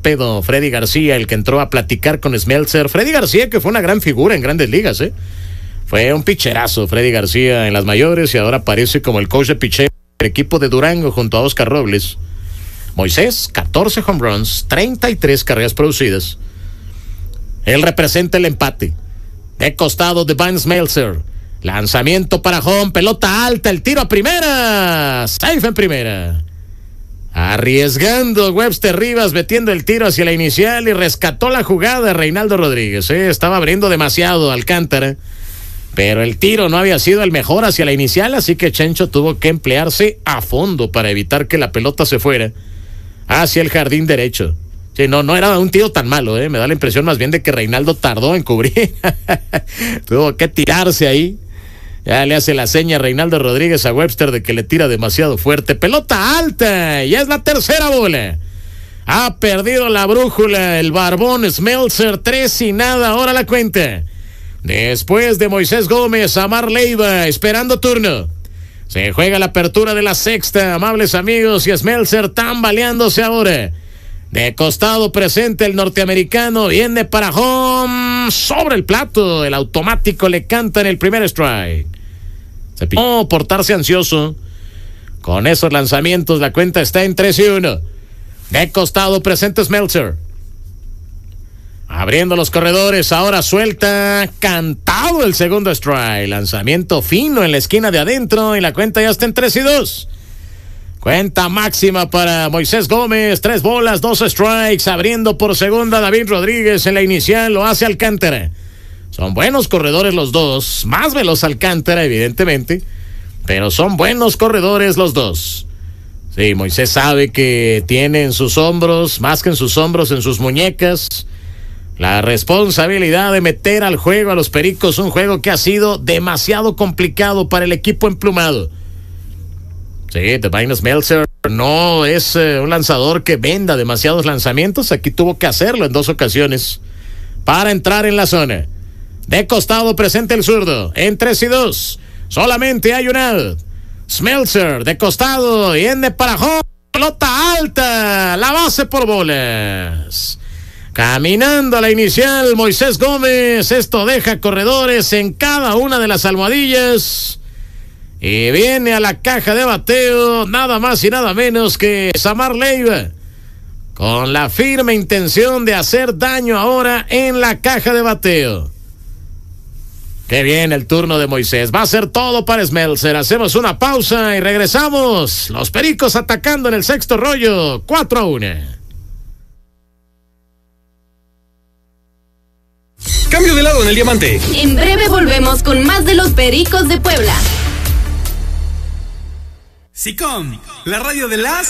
pedo Freddy García, el que entró a platicar con Smeltzer. Freddy García, que fue una gran figura en Grandes Ligas, Fue un picherazo Freddy García en las mayores y ahora aparece como el coach de picheo del equipo de Durango junto a Oscar Robles. Moisés, 14 home runs, 33 carreras producidas. Él representa el empate. De costado de Van Smeltzer. Lanzamiento para home, pelota alta, el tiro a primera. Safe en primera. Arriesgando Webster Rivas, metiendo el tiro hacia la inicial y rescató la jugada Reinaldo Rodríguez. Estaba abriendo demasiado Alcántara, pero el tiro no había sido el mejor hacia la inicial, así que Chencho tuvo que emplearse a fondo para evitar que la pelota se fuera hacia el jardín derecho. Sí, no era un tiro tan malo, me da la impresión más bien de que Reinaldo tardó en cubrir. Tuvo que tirarse ahí. Ya le hace la seña Reinaldo Rodríguez a Webster de que le tira demasiado fuerte. Pelota alta, ya es la tercera bola. Ha perdido la brújula el barbón Smeltzer, 3-0 ahora la cuenta. Después de Moisés Gómez, Amar Leiva esperando turno. Se juega la apertura de la sexta, amables amigos, y Smeltzer tambaleándose ahora. De costado presente el norteamericano, viene para home, sobre el plato, el automático le canta en el primer strike. Se picó portarse ansioso. Con esos lanzamientos la cuenta está en 3-1. De costado presente Smeltzer. Abriendo los corredores, ahora suelta, cantado el segundo strike. Lanzamiento fino en la esquina de adentro y la cuenta ya está en 3-2. Cuenta máxima para Moisés Gómez, 3 bolas, 2 strikes. Abriendo por segunda David Rodríguez en la inicial, lo hace Alcántara. Son buenos corredores los dos, más veloz Alcántara evidentemente, pero son buenos corredores los dos. Sí, Moisés sabe que tiene en sus hombros, más que en sus hombros, en sus muñecas, la responsabilidad de meter al juego a los Pericos, un juego que ha sido demasiado complicado para el equipo emplumado. Sí, Devine Smeltzer no es un lanzador que venda demasiados lanzamientos. Aquí tuvo que hacerlo en 2 ocasiones para entrar en la zona. De costado presente el zurdo en 3-2. Solamente hay un out. Smeltzer de costado, viene para home, pelota alta, la base por bolas. Caminando a la inicial Moisés Gómez. Esto deja corredores en cada una de las almohadillas. Y viene a la caja de bateo nada más y nada menos que Samar Leiva, con la firme intención de hacer daño ahora en la caja de bateo. Qué bien el turno de Moisés. Va a ser todo para Smeltzer. Hacemos una pausa y regresamos. Los Pericos atacando en el sexto rollo, 4-1. Cambio de lado en el diamante. En breve volvemos con más de los Pericos de Puebla. SICOM, la radio de las